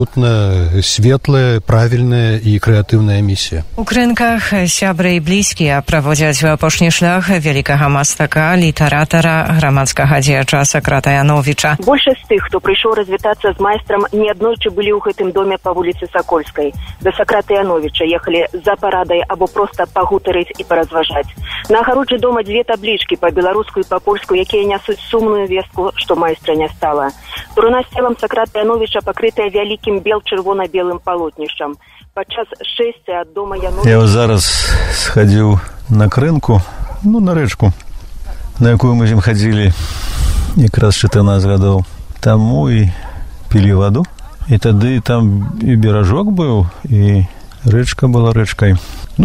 Светлая, правильная и креативная миссия. У крынках сябры і блізкія праводзяць у апошні шлях вялікага мастака, літаратара, грамадскага дзеяча Сократа Яновіча. Большасць тых, хто прыйшоў развітацца з майстрам, неаднойчы былі ў гэтым доме па вуліцы Сакольскай. Да Сократа Яновіча ехалі за парадай або проста пагутарыць і паразважаць. На агароджы дома дзве таблічкі па-беларуску і па-польску, якія нясуць сумную вестку, што майстра не стала. Труна з целам Сократа Яновіча пакрытая вялікім бел-чырвона-белым палотнішчам. Падчас шэсця ад дома Яновіча... Я зараз схадзіў на крынку, на рэчку, на якую мы з ім хадзілі якраз 14 гадоў таму і пілі ваду. І тады там і беражок быў, і рэчка была рэчкай.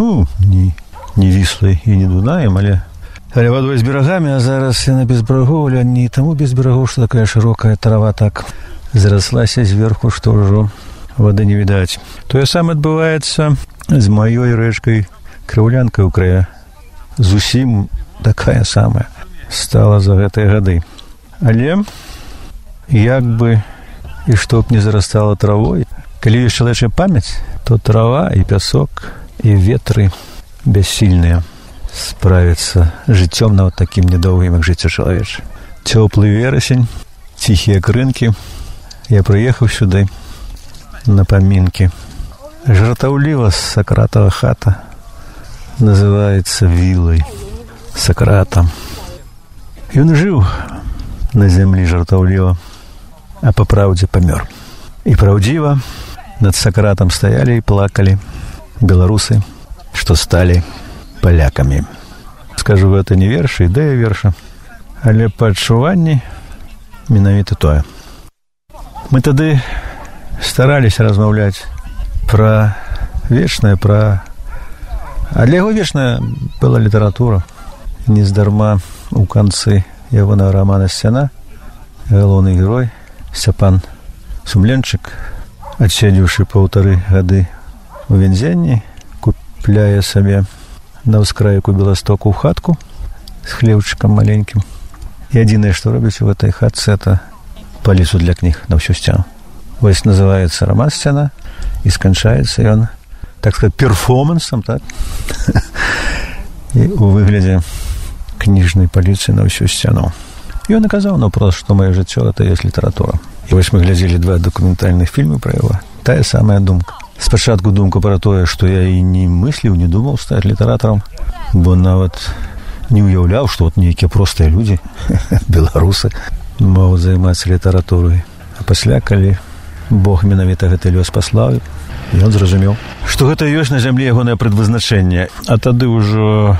Не віслай і не дунаем, але вадой з берагамі, а зараз яна без берагоў, але не таму без берагоў, што такая шырокая трава так зараслася зверху, што ўжо вады не відаць. Тое самае адбываецца з маёй рэчкай Крыўлянкай у крае. Зусім такая самая стала за гэтыя гады. Але як бы і што б не зарастала травой, калі ёсць чалавечая памяць, то трава і пясок і ветры бяссільныя справіцца жыццём нават такім недоўгім, як жыццё чалавечае. Цёплы верасень, ціхія крынкі. Я прыехаў сюды на памінкі. Жартаўліва Сакратова хата называецца вілай Сократа. Ён жыў на зямлі жартаўліва, а па праўдзе памёр. І праўдзіва над Сакратам стаялі і плакалі беларусы, што сталі палякамі. Скажу, гэта не верш, ідэя верша, але па адчуванні менавіта тое. Мы тады стараліся размаўляць пра вечнае, А для яго вечная была літаратура. Нездарма у канцы ягонага рамана «Сцяна» галоўны герой Сцяпан Сумленчык, адседзеўшы 1,5 гады у вензенні, купляе сабе на ўскрайку Беластоку хатку з хлеўчыкам маленькім. І адзінае, што робіць у гэтай хатцы, это паліцу для кніг на ўсю сцяну. Вось называецца раман «Сцяна», і сканчаецца ён, так сказать, перформансам, так? І у выглядзе кніжнай паліцы на ўсю сцяну. Ён наказаў наўпрост, што маё жыццё — это ёсць літаратура. І вось мы глядзелі 2 дакументальных фільмы пра яго. Тая самая думка. Спачатку думка пра тое, што я і не мысліў, не думаў стаць літаратарам, бо нават не уяўляў, што нейкія простыя людзі, беларусы, могуць займацца літаратурай. А пасля, калі Бог менавіта гэты лёс паслаў, ён зразумеў, што гэта ёсць на зямлі ягонае прадвызначэнне. А тады ўжо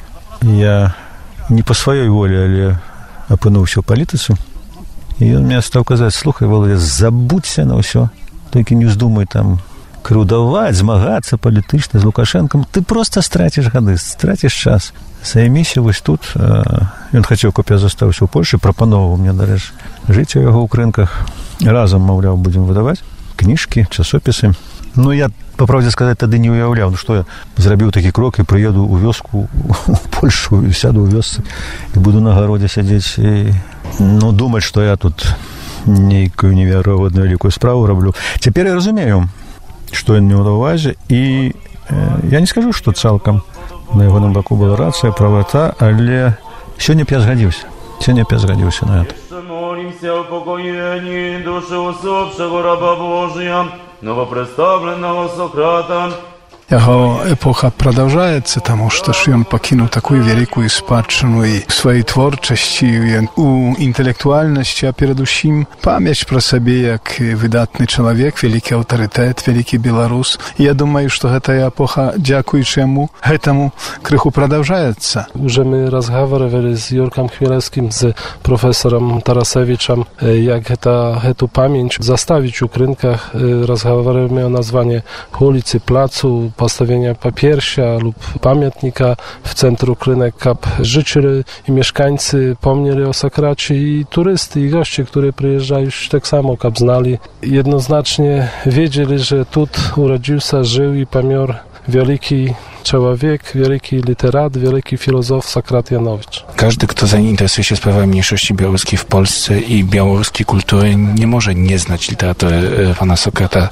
я не па сваёй волі, але апынуўся ў палітыцы. І ён мне стаў казаць: слухай, Володя, забудься на ўсё, толькі не ўздумай там крыўдаваць, змагацца палітычна з Лукашэнкам. Ты проста страціш гады, страціш час. Займіся вось тут. Ён хацеў, каб я застаўся ў Польшы, прапановаў мне, дарэчы, жыць у яго ў крынках. Разам, маўляў, будзем выдаваць кніжкі, часопісы. Я, па правдзе сказаць, тады не уяўляў, што я зрабіў такі крок і прыеду ў вёску, у Польшу, і сяду ў вёсцы, і буду на гародзе сядзець і, думаць, што я тут нейкую неверагодную вялікую справу раблю. Цяпер я разумею, што ён меў на ўвазе, і я не скажу, што цалкам на ягоным баку была рацыя, правата, але сёння б я згадзіўся. Сёння б я згадзіўся на гэта. Молимся о упокоении души усопшего раба Божия, новопредставленного Сократа. Яго эпоха продолжается, потому что он покинул такую великую спадщину и своей творчестью, у интеллектуальности, а перед усім память про себе, как выдатный человек, великий авторитет, великий белорус. И я думаю, что эта эпоха, дякуючи ему, этому крыху продолжается. Уже мы разговаривали с Юрком Хмелевским, с профессором Тарасевичем, как эту память заставить у крынках. Разговаривали о названии улицы, плацу, postawienia papiersia lub pamiętnika w centrum Krynek, kap życzyli i mieszkańcy pomnieli o Sokracie i turysty i goście, którzy przyjeżdżają, tak samo kap znali. Jednoznacznie wiedzieli, że tu urodził się, żył i pamior wielki człowiek, wielki literat, wielki filozof Sokrat Janowicz. Każdy, kto zainteresuje się sprawami mniejszości białoruskiej w Polsce i białoruskiej kultury, nie może nie znać literatury pana Sokrata